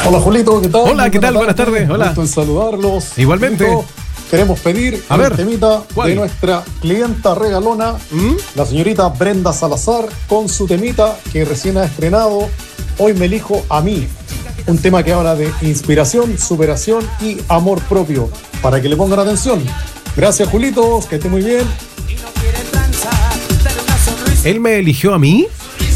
Hola Julito, ¿qué tal? Hola, ¿qué tal? Buenas tardes. Hola. Gusto en saludarlos. Igualmente. Julito, queremos pedir el temita ¿cuál? de nuestra clienta regalona, la señorita Brenda Salazar, con su temita que recién ha estrenado, Hoy me elijo a mí. Un tema que habla de inspiración, superación y amor propio. Para que le pongan atención. Gracias, Julitos, que esté muy bien. ¿Él me eligió a mí?